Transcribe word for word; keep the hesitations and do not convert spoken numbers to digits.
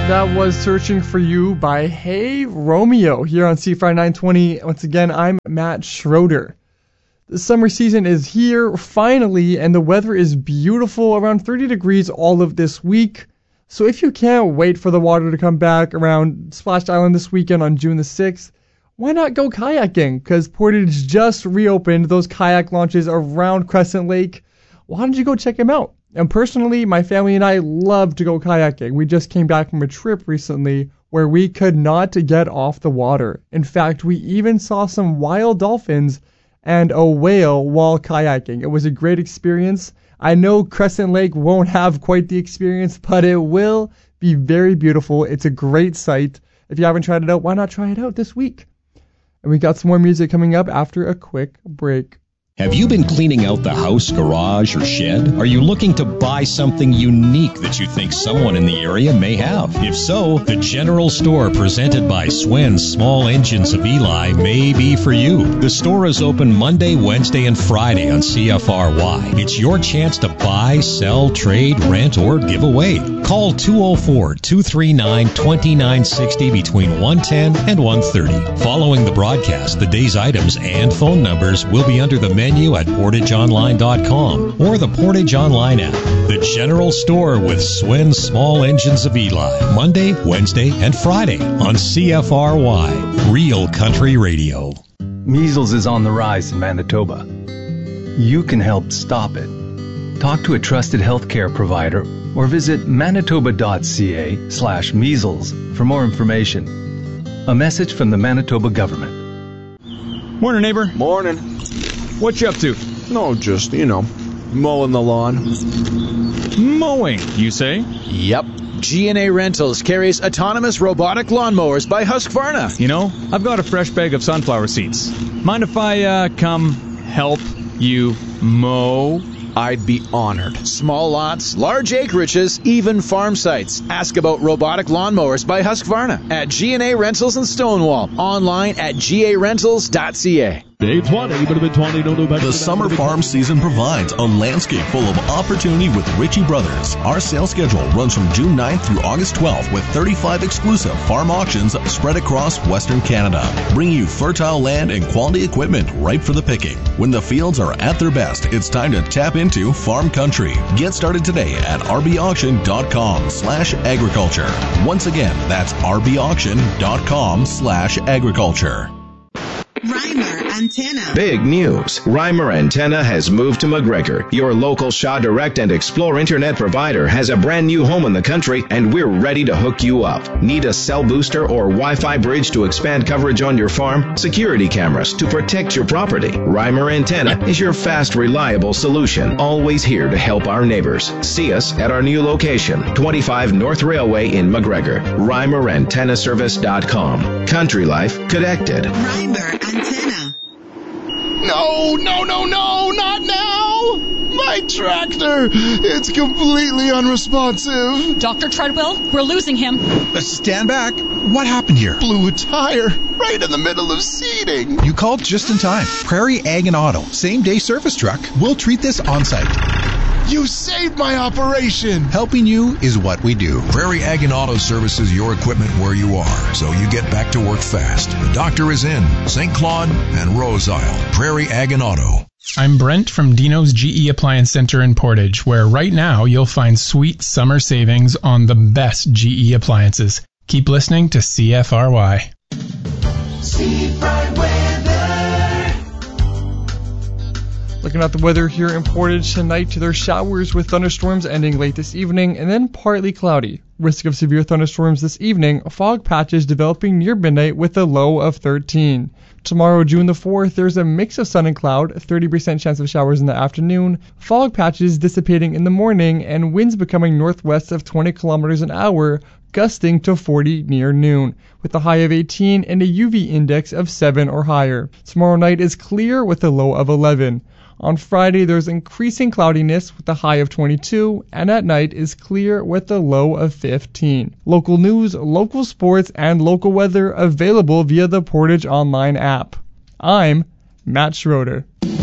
That was Searching for You by Hey Romeo here on C F R nine twenty. Once again, I'm Matt Schroeder. The summer season is here finally, and the weather is beautiful, around thirty degrees all of this week. So if you can't wait for the water to come back around Splash Island this weekend on June the sixth, why not go kayaking? Because Portage just reopened those kayak launches around Crescent Lake. Why don't you go check them out? And personally, my family and I love to go kayaking. We just came back from a trip recently where we could not get off the water. In fact, we even saw some wild dolphins and a whale while kayaking. It was a great experience. I know Crescent Lake won't have quite the experience, but it will be very beautiful. It's a great sight. If you haven't tried it out, why not try it out this week? And we got some more music coming up after a quick break. Have you been cleaning out the house, garage, or shed? Are you looking to buy something unique that you think someone in the area may have? If so, the General Store presented by Swen's Small Engines of Eli may be for you. The store is open Monday, Wednesday, and Friday on C F R Y. It's your chance to buy, sell, trade, rent, or give away. Call two oh four, two three nine, two nine six oh between one ten and one thirty. Following the broadcast, the day's items and phone numbers will be under the menu at portage online dot com or the Portage Online app. The General Store with Swen's Small Engines of Eli, Monday, Wednesday, and Friday on C F R Y, Real Country Radio. Measles is on the rise in Manitoba. You can help stop it. Talk to a trusted healthcare provider or visit manitoba.ca slash measles for more information. A message from the Manitoba government. Morning, neighbor. Morning. What you up to? No, just, you know, mowing the lawn. Mowing, you say? Yep. G and A Rentals carries autonomous robotic lawnmowers by Husqvarna. You know, I've got a fresh bag of sunflower seeds. Mind if I uh, come help you mow? I'd be honored. Small lots, large acreages, even farm sites. Ask about robotic lawnmowers by Husqvarna at G and A Rentals in Stonewall. Online at g a rentals dot c a. Day twenty, but been twenty, no November. The summer farm season provides a landscape full of opportunity with Ritchie Brothers. Our sales schedule runs from June ninth through August twelfth with thirty-five exclusive farm auctions spread across Western Canada. Bring you fertile land and quality equipment ripe for the picking. When the fields are at their best, it's time to tap into farm country. Get started today at r b auction dot com slash agriculture. Once again, that's r b auction dot com slash agriculture. Reimer Antenna. Big news. Reimer Antenna has moved to McGregor. Your local Shaw Direct and Explore internet provider has a brand new home in the country, and we're ready to hook you up. Need a cell booster or Wi-Fi bridge to expand coverage on your farm? Security cameras to protect your property? Reimer Antenna is your fast, reliable solution. Always here to help our neighbors. See us at our new location, twenty-five North Railway in McGregor. Reimer Antenna Service dot com. Country life connected. Reimer Antenna. No, no, no, no, not now! My tractor! It's completely unresponsive. Doctor Treadwell, we're losing him. Stand back. What happened here? Blew a tire right in the middle of seeding. You called just in time. Prairie Ag and Auto, same day service truck. We'll treat this on site. You saved my operation! Helping you is what we do. Prairie Ag and Auto services your equipment where you are, so you get back to work fast. The doctor is in Saint Claude and Rose Isle. Prairie Ag and Auto. I'm Brent from Dino's G E Appliance Center in Portage, where right now you'll find sweet summer savings on the best G E appliances. Keep listening to C F R Y. Seafront weather. Looking at the weather here in Portage tonight, there's showers with thunderstorms ending late this evening and then partly cloudy. Risk of severe thunderstorms this evening, fog patches developing near midnight with a low of thirteen. Tomorrow, June the fourth, there's a mix of sun and cloud, thirty percent chance of showers in the afternoon, fog patches dissipating in the morning, and winds becoming northwest of twenty kilometers an hour, gusting to forty near noon, with a high of eighteen and a U V index of seven or higher. Tomorrow night is clear with a low of eleven. On Friday, there's increasing cloudiness with a high of twenty-two, and at night is clear with a low of fifteen. Local news, local sports, and local weather available via the Portage Online app. I'm Matt Schroeder.